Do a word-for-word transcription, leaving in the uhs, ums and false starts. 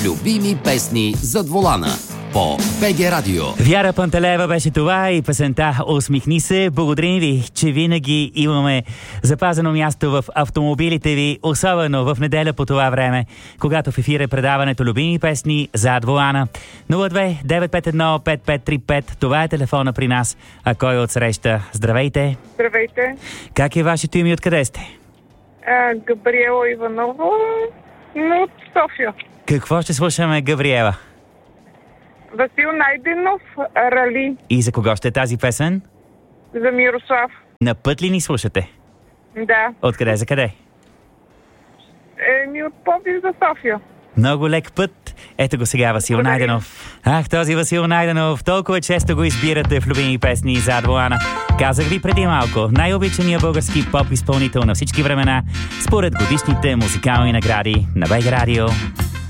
Любими песни зад волана по БГ Радио. Вяра Панталева беше това и песента "Усмихни се". Благодарим ви, че винаги имаме запазено място в автомобилите ви, особено в неделя по това време, когато в ефир е предаването "Любими песни зад волана". нула две девет пет едно пет пет три пет. Това е телефона при нас. А кой отсреща? Здравейте! Здравейте! Как е вашето име и откъде сте? А, Габриела Иванова, от София. Какво ще слушаме, Габриела? Васил Найденов, "Рали". И за кого ще е тази песен? За Мирослав. На път ли ни слушате? Да. Откъде за къде? Еми от Пловдив за София. Много лек път. Ето го сега, Васил Благодаря. Найденов. Ах, този Васил Найденов, толкова често го избирате в любими песни зад волана. Казах ви преди малко, най-обичания български поп изпълнител на всички времена, според годишните музикални награди на БГ Радио.